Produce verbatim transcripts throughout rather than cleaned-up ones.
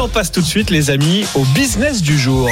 on passe tout de suite, les amis, au business du jour.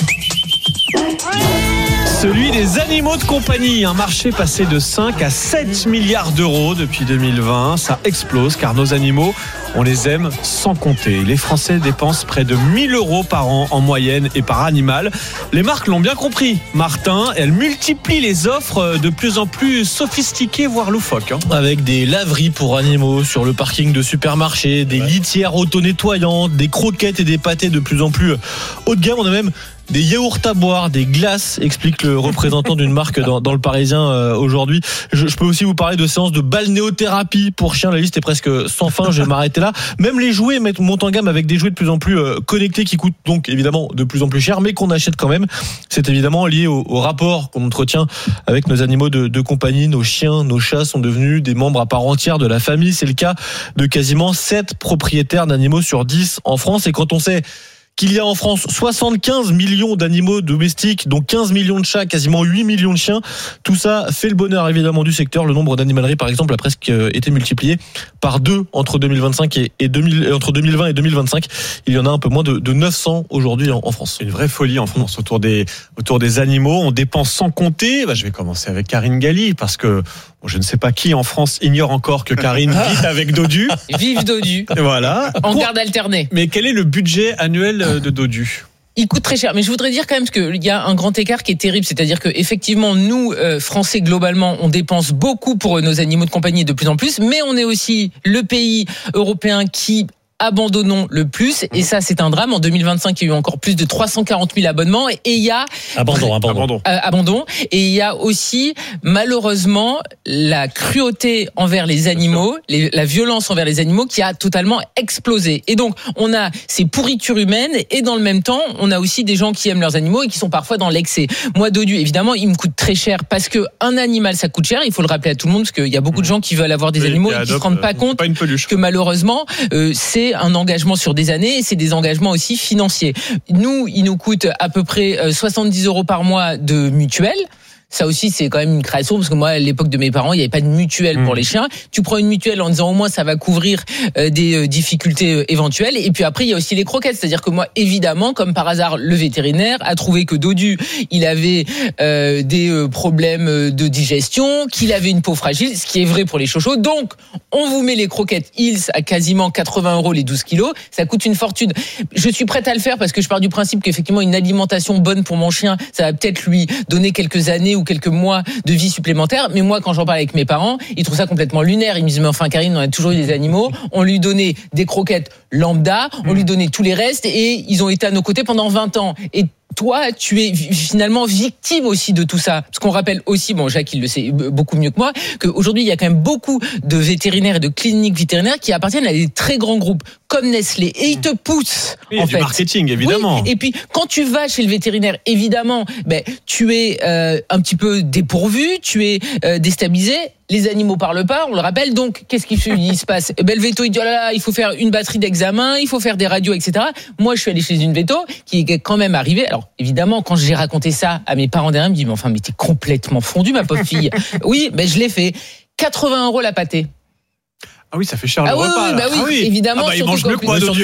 Celui des animaux de compagnie, un marché passé de cinq à sept milliards d'euros depuis deux mille vingt. Ça explose car nos animaux, on les aime sans compter. Les Français dépensent près de mille euros par an en moyenne et par animal. Les marques l'ont bien compris, Martin, elles multiplient les offres de plus en plus sophistiquées, voire loufoques. Hein. Avec des laveries pour animaux sur le parking de supermarchés, des ouais. litières auto-nettoyantes, des croquettes et des pâtés de plus en plus haut de gamme. On a même des yaourts à boire, des glaces, explique le représentant d'une marque dans, dans le Parisien euh, aujourd'hui. Je, je peux aussi vous parler de séances de balnéothérapie pour chiens. La liste est presque sans fin, je vais m'arrêter là. Même les jouets montent en gamme avec des jouets de plus en plus euh, connectés qui coûtent donc évidemment de plus en plus cher, mais qu'on achète quand même. C'est évidemment lié au, au rapport qu'on entretient avec nos animaux de, de compagnie. Nos chiens, nos chats sont devenus des membres à part entière de la famille. C'est le cas de quasiment sept propriétaires d'animaux sur dix en France. Et quand on sait qu'il y a en France soixante-quinze millions d'animaux domestiques, dont quinze millions de chats, quasiment huit millions de chiens. Tout ça fait le bonheur évidemment du secteur. Le nombre d'animaleries, par exemple, a presque été multiplié par deux entre deux mille vingt-cinq et, et deux mille, entre deux mille vingt et deux mille vingt-cinq. Il y en a un peu moins de, de neuf cents aujourd'hui en, en France. C'est une vraie folie en France autour des, autour des animaux. On dépense sans compter. Bah, je vais commencer avec Karine Galli parce que bon, je ne sais pas qui en France ignore encore que Karine vit avec Dodu. Vive Dodu. Voilà. En garde alternée. Mais quel est le budget annuel de Dodu ? Il coûte très cher, mais je voudrais dire quand même qu'il y a un grand écart qui est terrible, c'est-à-dire que effectivement nous euh, Français globalement on dépense beaucoup pour nos animaux de compagnie de plus en plus, mais on est aussi le pays européen qui abandonnons le plus, et ça c'est un drame. En deux mille vingt-cinq, il y a eu encore plus de trois cent quarante mille abonnements, et il y a abandon, abandon, euh, abandon, et il y a aussi malheureusement la cruauté envers les animaux, les, la violence envers les animaux qui a totalement explosé. Et donc on a ces pourritures humaines, et dans le même temps on a aussi des gens qui aiment leurs animaux et qui sont parfois dans l'excès. Moi Dodu, évidemment, il me coûte très cher parce que un animal ça coûte cher. Il faut le rappeler à tout le monde parce qu'il y a beaucoup de gens qui veulent avoir des oui, animaux et, et qui ne se rendent pas compte pas que malheureusement euh, c'est un engagement sur des années, et c'est des engagements aussi financiers. Nous, il nous coûte à peu près soixante-dix euros par mois de mutuelle. Ça aussi, c'est quand même une création, parce que moi, à l'époque de mes parents, il n'y avait pas de mutuelle pour les chiens. Tu prends une mutuelle en disant au moins ça va couvrir euh, des euh, difficultés euh, éventuelles. Et puis après, il y a aussi les croquettes. C'est-à-dire que moi, évidemment, comme par hasard, le vétérinaire a trouvé que Dodu, il avait euh, des euh, problèmes de digestion, qu'il avait une peau fragile, ce qui est vrai pour les chochos. Donc, on vous met les croquettes Hills à quasiment quatre-vingts euros les douze kilos. Ça coûte une fortune. Je suis prête à le faire parce que je pars du principe qu'effectivement, une alimentation bonne pour mon chien, ça va peut-être lui donner quelques années ou quelques mois de vie supplémentaire. Mais moi, quand j'en parle avec mes parents, ils trouvent ça complètement lunaire. Ils me disent, mais enfin, Karine, on a toujours eu des animaux. On lui donnait des croquettes lambda, on lui donnait tous les restes, et ils ont été à nos côtés pendant vingt ans. Et toi, tu es finalement victime aussi de tout ça. Parce qu'on rappelle aussi, bon, Jacques, il le sait beaucoup mieux que moi, qu'aujourd'hui, il y a quand même beaucoup de vétérinaires et de cliniques vétérinaires qui appartiennent à des très grands groupes, comme Nestlé. Et ils te poussent, oui, en du fait. marketing, évidemment. Oui. Et puis, quand tu vas chez le vétérinaire, évidemment, ben, tu es euh, un petit peu dépourvu, tu es euh, déstabilisé. Les animaux parlent pas, on le rappelle. Donc, qu'est-ce qu'il se passe? Ben, le véto, il dit, oh là là, il faut faire une batterie d'examen, il faut faire des radios, et cetera. Moi, je suis allé chez une véto qui est quand même arrivée. Alors, évidemment, quand j'ai raconté ça à mes parents derrière, ils me disent, mais enfin, mais t'es complètement fondu, ma pauvre fille. Oui, ben, je l'ai fait. quatre-vingts euros la pâtée. Ah oui, ça fait cher le ah oui, repas. Oui, bah oui, ah oui, évidemment. Ah bah, il mange mieux que moi, Dodu.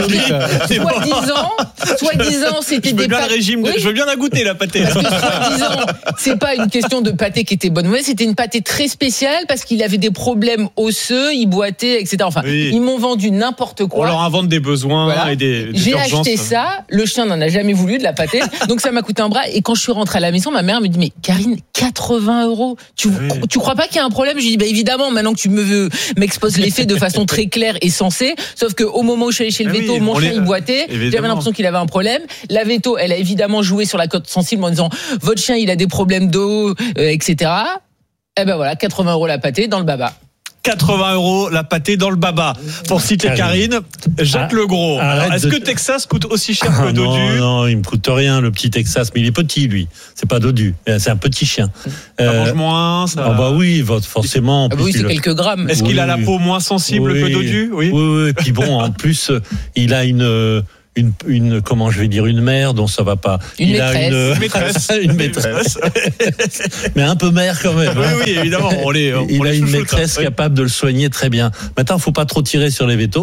Soi-disant, soi-disant, c'était je veux des bien pâtés. Le régime, de... oui. Je veux bien la goûter, la pâtée. Parce que soi-disant, c'est pas une question de pâté qui était bonne ou mauvaise, c'était une pâtée très spéciale parce qu'il avait des problèmes osseux, il boitait, et cetera. Enfin, oui. Ils m'ont vendu n'importe quoi. On leur invente des besoins voilà. et des, des J'ai urgences. acheté ça, le chien n'en a jamais voulu de la pâtée, donc ça m'a coûté un bras. Et quand je suis rentrée à la maison, ma mère me dit, mais Karine, quatre-vingts euros, tu, oui. tu crois pas qu'il y a un problème? Je lui dis, bah évidemment, maintenant que tu me veux, m'exposes les faits de façon très claire et sensée, sauf que au moment où je suis allée chez le ah véto, oui, mon chien les... il boitait, évidemment. J'avais l'impression qu'il avait un problème. La véto, elle a évidemment joué sur la cote sensible en disant votre chien il a des problèmes d'eau, euh, et cetera. Et ben voilà, quatre-vingts euros la pâtée dans le baba. quatre-vingts euros la pâtée dans le baba. Pour citer Karine, Jacques ah, Legros. Alors, est-ce de... que Texas coûte aussi cher que ah, Dodu? Non, non, il me coûte rien le petit Texas, mais il est petit lui. C'est pas Dodu, c'est un petit chien. Ça euh... mange moins. Ça... Ah bah oui, forcément. Ah bah oui, c'est quelques grammes. Est-ce oui, qu'il a la peau moins sensible oui, que Dodu? Oui, oui, oui. Et puis bon, en plus, il a une. Une, une, comment je vais dire, une mère dont ça va pas. Une il maîtresse. A une, une maîtresse. une maîtresse. Mais un peu mère quand même. Oui, oui, évidemment. On les, on il les a une chouchoute, maîtresse hein. capable de le soigner très bien. Maintenant, il faut pas trop tirer sur les vétos.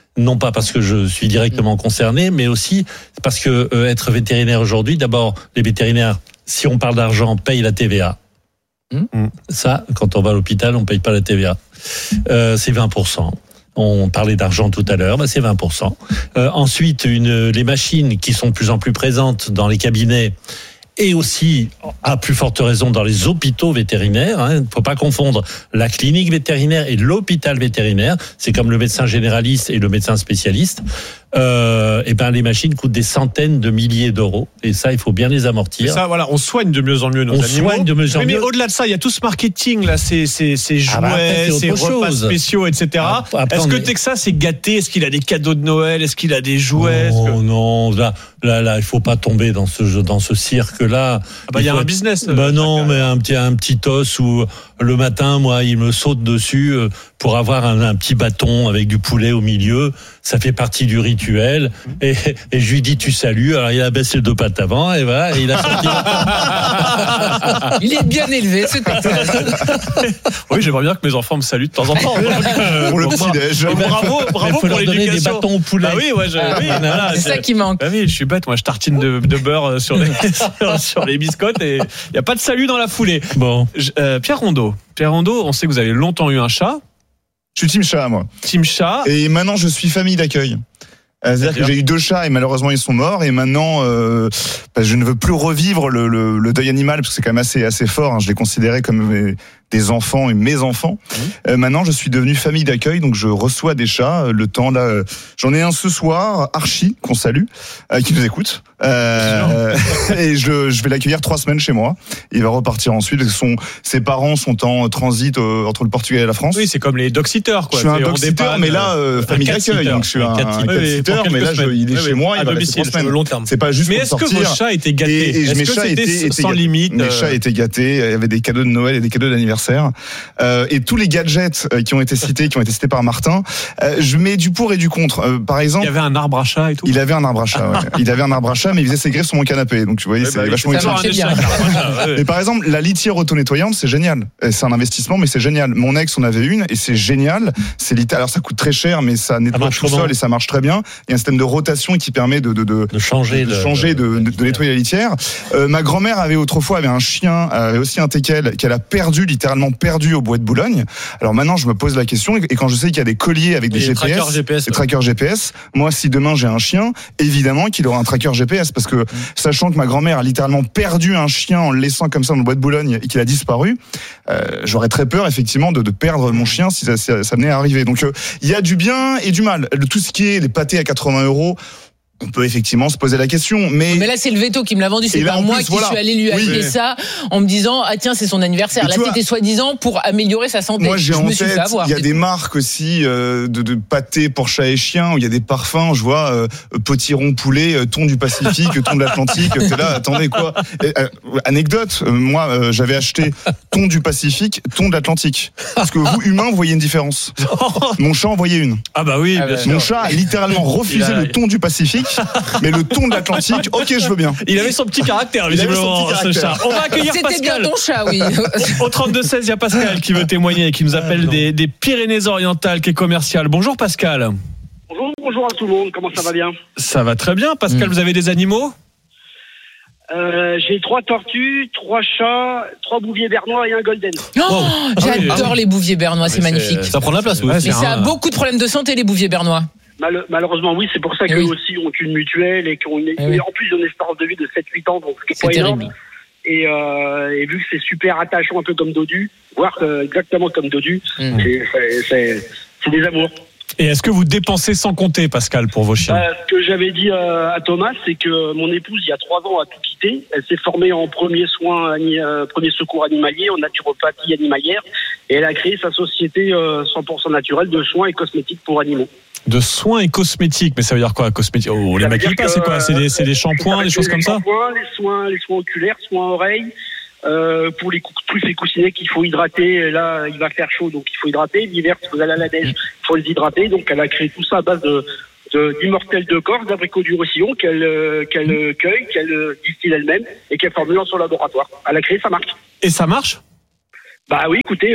non pas parce que je suis directement concerné, mais aussi parce que euh, être vétérinaire aujourd'hui, d'abord, les vétérinaires, si on parle d'argent, payent la T V A. Mmh. Ça, quand on va à l'hôpital, on ne paye pas la T V A. Euh, c'est vingt pour cent. On parlait d'argent tout à l'heure, bah c'est vingt pour cent. Euh, ensuite, une, les machines qui sont de plus en plus présentes dans les cabinets, et aussi, à plus forte raison, dans les hôpitaux vétérinaires. Il hein, ne faut pas confondre la clinique vétérinaire et l'hôpital vétérinaire. C'est comme le médecin généraliste et le médecin spécialiste. Euh, et ben les machines coûtent des centaines de milliers d'euros. Et ça, il faut bien les amortir. Et ça, voilà, on soigne de mieux en mieux nos on animaux. Soigne de mieux en mais, mieux. mais au-delà de ça, il y a tout ce marketing là, ces, ces, ces jouets, ah bah après, ces repas chose. spéciaux, et cetera. Ah, après, Est-ce que est... Texas est gâté? Est-ce qu'il a des cadeaux de Noël? Est-ce qu'il a des jouets? Non, que... non, là, là, là, il faut pas tomber dans ce dans ce cirque-là. Ah bah il y a un être... business. Bah euh, non, mais un petit un petit os où le matin, moi, il me saute dessus pour avoir un, un petit bâton avec du poulet au milieu. Ça fait partie du rituel. Et, et je lui dis tu salues. Alors il a baissé les deux pattes avant et voilà. Et il a sorti. Il est bien élevé ce Texas. Oui, j'aimerais bien que mes enfants me saluent de temps en temps. Pour le petit déj. Bravo, bravo pour leur donner des bâtons au poulet. Ah oui, ouais, je, ah, oui, voilà, c'est, c'est ça qui manque. Ah oui, je suis bête. Moi, je tartine de, de beurre sur les sur, sur les biscottes et il y a pas de salut dans la foulée. Bon, je, euh, Pierre Rondeau. Pierre Rondeau, on sait que vous avez longtemps eu un chat. Je suis team chat, moi. Team chat. Et maintenant, je suis famille d'accueil. C'est-à-dire que j'ai eu deux chats et malheureusement ils sont morts et maintenant euh, bah, je ne veux plus revivre le, le, le deuil animal parce que c'est quand même assez assez fort. Hein. Je les considérais comme mes, des enfants et mes enfants. Mmh. Euh, maintenant je suis devenu famille d'accueil donc je reçois des chats. Le temps là, euh, j'en ai un ce soir, Archie qu'on salue, euh, qui nous écoute. Euh, et je, je vais l'accueillir trois semaines chez moi. Il va repartir ensuite. Son, ses parents sont en transit euh, entre le Portugal et la France. Oui, c'est comme les dog-sitters, quoi. Je suis un dog-sitter, mais là, euh, famille d'accueil. Donc je suis un cat-sitter, mais là, je, il est oui, chez moi. Il va rester trois semaines. Long terme. C'est pas juste mais pour est-ce sortir. que vos chats étaient gâtés? Et, et est-ce mes que chats c'était étaient, sans étaient limite? Mes chats étaient gâtés. Il y avait des cadeaux de Noël et des cadeaux d'anniversaire. Euh, et tous les gadgets qui ont été cités, qui ont été cités par Martin, euh, je mets du pour et du contre. Euh, par exemple, il y avait un arbre à chat et tout. Il avait un arbre à chat. Ouais. Il avait un arbre à chat, mais il faisait ses griffes sur mon canapé. Donc tu vois, c'est bah, vachement utile. Mais par exemple, la litière auto-nettoyante, c'est génial. C'est un investissement, mais c'est génial. Mon ex, on avait une et c'est génial. C'est lit... Alors ça coûte très cher, mais ça nettoie tout seul et ça marche très bien. Il y a un système de rotation qui permet de de de, de changer, de, le, changer de, de, de nettoyer la litière. Euh, ma grand-mère avait autrefois avait un chien, avait aussi un teckel qu'elle a perdu, littéralement perdu au bois de Boulogne. Alors maintenant, je me pose la question et quand je sais qu'il y a des colliers avec des G P S, trackers G P S, des trackers G P S, moi, si demain j'ai un chien, évidemment qu'il aura un tracker G P S parce que mmh. sachant que ma grand-mère a littéralement perdu un chien en le laissant comme ça dans le bois de Boulogne et qu'il a disparu, euh, j'aurais très peur effectivement de, de perdre mon chien si ça, ça, ça venait à arriver. Donc il euh, y a du bien et du mal. Le, tout ce qui est les pâtés à quatre-vingts euros, on peut effectivement se poser la question, mais mais là c'est le veto qui me l'a vendu, c'est pas moi plus, qui voilà. suis allé lui acheter oui, ça en me disant ah tiens c'est son anniversaire. Là vois, c'était soi-disant pour améliorer sa santé. Moi j'ai je en me tête, suis fait avoir. Il y a des marques aussi euh, de, de pâtés pour chats et chiens où il y a des parfums, je vois euh, potiron poulet, euh, thon du Pacifique, thon de l'Atlantique. T'es là, attendez quoi et, euh, Anecdote, euh, moi euh, j'avais acheté thon du Pacifique, thon de l'Atlantique. Parce que vous humains vous voyez une différence. Mon chat en voyait une. Ah bah oui. Ah bah, mon chat a littéralement refusé a... le thon du Pacifique. Mais le thon de l'Atlantique, ok, je veux bien. Il avait son petit caractère, visiblement, ce chat. On va accueillir C'était Pascal. C'était bien ton chat, oui. Au trente-deux seize, il y a Pascal qui veut témoigner et qui nous appelle ah, des, des Pyrénées-Orientales, qui est commercial. Bonjour Pascal. Bonjour, bonjour à tout le monde, comment ça va bien? Ça va très bien. Pascal, mmh. vous avez des animaux? Euh, j'ai trois tortues, trois chats, trois bouviers bernois et un golden. Oh, oh. J'adore ah oui. les bouviers bernois, c'est mais magnifique. C'est... Ça prend de la place, oui. Ouais, mais ça un... a beaucoup de problèmes de santé, les bouviers bernois. Mal- malheureusement, oui, c'est pour ça qu'eux oui. aussi ont une mutuelle et qu'on est, oui. en plus ils ont une espérance de vie de sept huit ans, donc c'est, c'est terrible. Énorme. Et, euh, et vu que c'est super attachant, un peu comme Dodu, voire euh, exactement comme Dodu, mmh. c'est, c'est, c'est, c'est des amours. Et est-ce que vous dépensez sans compter, Pascal, pour vos chiens? euh, Ce que j'avais dit euh, à Thomas, c'est que mon épouse, il y a trois ans, a tout quitté. Elle s'est formée en premier soin, euh, premier secours animalier, en naturopathie animalière, et elle a créé sa société euh, cent pour cent naturelle de soins et cosmétiques pour animaux. De soins et cosmétiques, mais ça veut dire quoi, cosmétiques? Oh, les maquille pas, c'est quoi? C'est des, c'est des shampoings, des choses comme ça? Les shampoings, les soins, les soins oculaires, soins oreilles. Euh, pour les truffes et coussinets qu'il faut hydrater, là il va faire chaud donc il faut hydrater, l'hiver si vous allez à la neige il faut les hydrater, donc elle a créé tout ça à base de, de d'immortelles de corps, d'abricots du Roussillon qu'elle, euh, qu'elle euh, cueille, qu'elle euh, distille elle-même et qu'elle formule en son laboratoire. Elle a créé sa marque. Et ça marche? Bah oui, écoutez,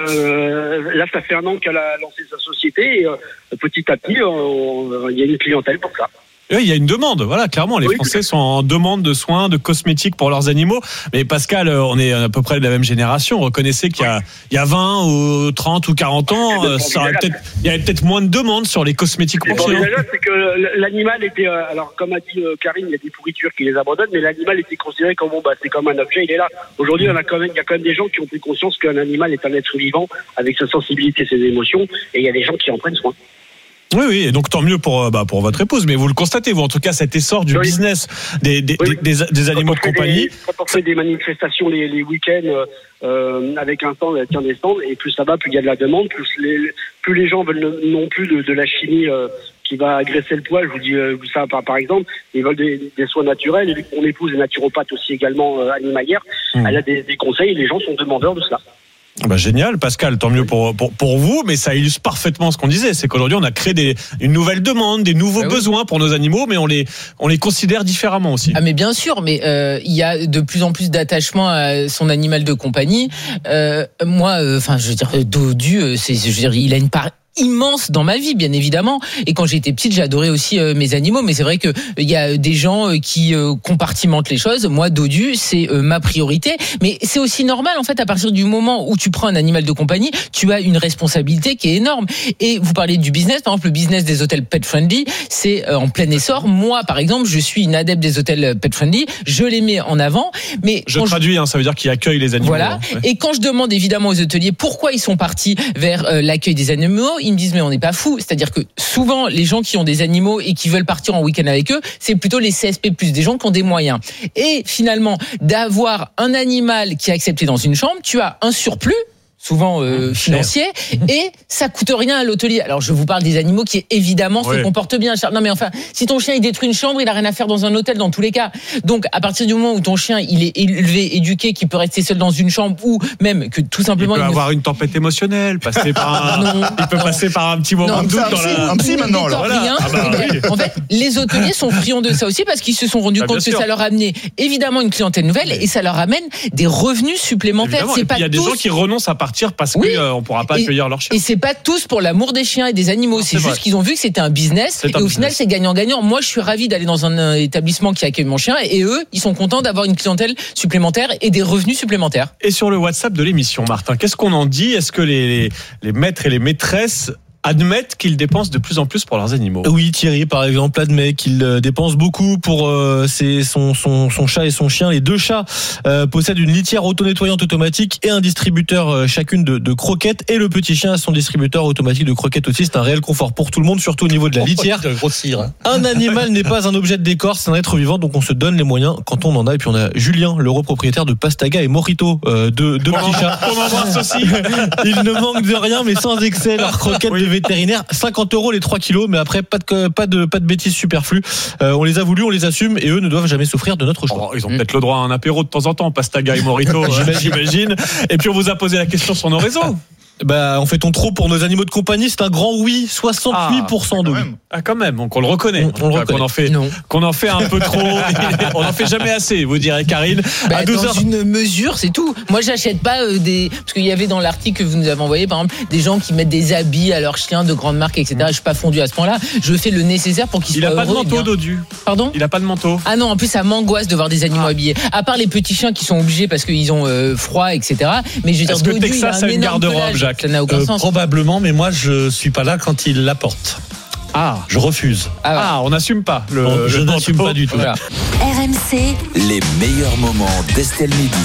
euh, là ça fait un an qu'elle a lancé sa société et euh, petit à petit, euh, il y a une clientèle pour ça. Oui, il y a une demande, voilà, clairement. Les oui, Français sont en demande de soins, de cosmétiques pour leurs animaux. Mais Pascal, on est à peu près de la même génération. Reconnaissez qu'il y a, il y a vingt ou trente ou quarante ans, ça peut-être, il y avait peut-être moins de demandes sur les cosmétiques pour chiens. C'est que l'animal était, alors comme a dit Karine, il y a des pourritures qui les abandonnent, mais l'animal était considéré comme bon, bah, c'est comme un objet, il est là. Aujourd'hui, on a quand même, il y a quand même des gens qui ont pris conscience qu'un animal est un être vivant avec sa sensibilité, ses émotions, et il y a des gens qui en prennent soin. Oui, oui, et donc tant mieux pour, bah, pour votre épouse, mais vous le constatez, vous, en tout cas, cet essor du oui. business des, des, oui. des, des, des animaux de compagnie. Des, quand on fait des manifestations les, les week-ends euh, avec un stand, tient des stands, et plus ça va, plus il y a de la demande, plus les, plus les gens veulent non plus de, de la chimie euh, qui va agresser le poil. Je vous dis euh, ça par, par exemple, ils veulent des, des soins naturels, et mon épouse est naturopathe aussi également euh, animalière, mmh. elle a des, des conseils, et les gens sont demandeurs de cela. Bah génial, Pascal, tant mieux pour, pour, pour vous, mais ça illustre parfaitement ce qu'on disait, c'est qu'aujourd'hui on a créé des, une nouvelle demande, des nouveaux bah oui. besoins pour nos animaux, mais on les, on les considère différemment aussi. Ah mais bien sûr, mais euh, il y a de plus en plus d'attachement à son animal de compagnie. Euh, moi, enfin, euh, je veux dire, Dodu, c'est, je veux dire, il a une part immense dans ma vie, bien évidemment. Et quand j'étais petite, j'adorais aussi euh, mes animaux. Mais c'est vrai que il y a des gens euh, qui euh, compartimentent les choses. Moi, Dodu, c'est euh, ma priorité. Mais c'est aussi normal, en fait, à partir du moment où tu prends un animal de compagnie, tu as une responsabilité qui est énorme. Et vous parlez du business, par exemple, le business des hôtels pet friendly, c'est euh, en plein essor. Moi, par exemple, je suis une adepte des hôtels pet friendly. Je les mets en avant. Mais je traduis, je... hein, ça veut dire qu'ils accueillent les animaux. Voilà. Hein, ouais. Et quand je demande évidemment aux hôteliers pourquoi ils sont partis vers euh, l'accueil des animaux, ils me disent mais on n'est pas fou. C'est-à-dire que souvent les gens qui ont des animaux et qui veulent partir en week-end avec eux, c'est plutôt les C S P plus, des gens qui ont des moyens. Et finalement, d'avoir un animal qui est accepté dans une chambre, tu as un surplus, souvent euh, financier, et ça coûte rien à l'hôtelier. Alors je vous parle des animaux qui évidemment oui. se comportent bien. Non mais enfin, si ton chien il détruit une chambre, il a rien à faire dans un hôtel dans tous les cas. Donc à partir du moment où ton chien il est élevé, éduqué, qu'il peut rester seul dans une chambre, ou même que tout simplement il peut il avoir ne... une tempête émotionnelle, passer par un... non, il peut non. passer par un petit moment non, de doute dans la... un psy maintenant là. Voilà. Ah bah, oui. En fait, les hôteliers sont friands de ça aussi parce qu'ils se sont rendus bah, compte que sûr. ça leur a amené évidemment une clientèle nouvelle et ça leur amène des revenus supplémentaires. C'est pas il y a des tous... gens qui renoncent à partir parce oui. que euh, on pourra pas et, accueillir leurs chiens. Et c'est pas tous pour l'amour des chiens et des animaux. Non, c'est, c'est juste vrai. qu'ils ont vu que c'était un business c'est et un au business. final c'est gagnant-gagnant. Moi je suis ravi d'aller dans un établissement qui accueille mon chien et eux ils sont contents d'avoir une clientèle supplémentaire et des revenus supplémentaires. Et sur le WhatsApp de l'émission, Martin, qu'est-ce qu'on en dit ? Est-ce que les, les, les maîtres et les maîtresses admettent qu'ils dépensent de plus en plus pour leurs animaux? Oui, Thierry, par exemple, admet qu'il dépense beaucoup pour euh, ses, son, son, son chat et son chien. Les deux chats euh, possèdent une litière auto-nettoyante automatique et un distributeur euh, chacune de, de croquettes. Et le petit chien a son distributeur automatique de croquettes aussi. C'est un réel confort pour tout le monde, surtout au niveau de la litière. Grossir. Un animal n'est pas un objet de décor, c'est un être vivant, donc on se donne les moyens quand on en a. Et puis on a Julien, le propriétaire de Pastaga et Morito, euh, deux, deux petits chats. On embrasse aussi. Il ne manque de rien, mais sans excès. Leurs croquettes oui. de vétérinaire, cinquante euros les trois kilos, mais après pas de pas de pas de bêtises superflues. Euh, on les a voulu, on les assume, et eux ne doivent jamais souffrir de notre choix. Oh, ils ont mmh. peut-être le droit à un apéro de temps en temps, Pastaga et Morito, j'imagine. Et puis on vous a posé la question sur nos réseaux. Bah, on fait ton trop pour nos animaux de compagnie, c'est un grand oui, soixante-huit pour cent ah, de oui. Ah, quand même, donc on le reconnaît. On, on le reconnaît. Qu'on en fait, non. qu'on en fait un peu trop. On en fait jamais assez, vous direz, Karine. Bah, à douze heures. Dans une mesure, c'est tout. Moi, j'achète pas euh, des, parce qu'il y avait dans l'article que vous nous avez envoyé, par exemple, des gens qui mettent des habits à leurs chiens de grandes marques, et cetera. Je suis pas fondu à ce point-là. Je fais le nécessaire pour qu'ils Il soient a pas heureux. de manteau, Dodu. Pardon? Il a pas de manteau. Ah non, en plus, ça m'angoisse de voir des animaux ah. habillés. À part les petits chiens qui sont obligés parce qu'ils ont euh, froid, et cetera. Mais je veux dire, Est-ce Dodu, que Texas a, a une garde-robe, Jacques? Ça n'a aucun euh, sens. Probablement, mais moi je suis pas là quand il l'apporte. Ah, je refuse. Ah, ouais. ah on n'assume pas. Le, on, le je n'assume pas du tout. Voilà. R M C, les meilleurs moments d'Estelle Midi.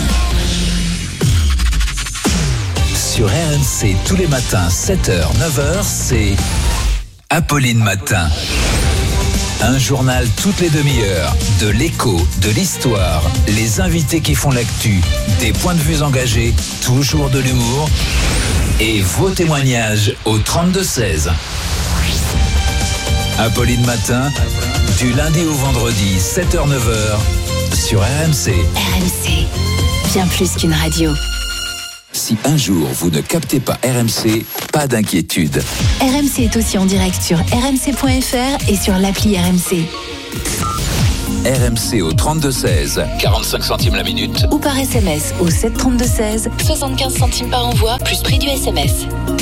Sur R M C, tous les matins, sept heures, neuf heures, c'est Apolline Matin. Un journal toutes les demi-heures, de l'écho, de l'histoire, les invités qui font l'actu, des points de vue engagés, toujours de l'humour et vos témoignages au trente-deux seize. Apolline Matin, du lundi au vendredi, sept heures neuf heures, sur R M C. R M C, bien plus qu'une radio. Si un jour vous ne captez pas R M C, pas d'inquiétude. R M C est aussi en direct sur r m c point f r et sur l'appli R M C. R M C au trente-deux seize, quarante-cinq centimes la minute. Ou par S M S au sept trente-deux seize, soixante-quinze centimes par envoi, plus prix du S M S.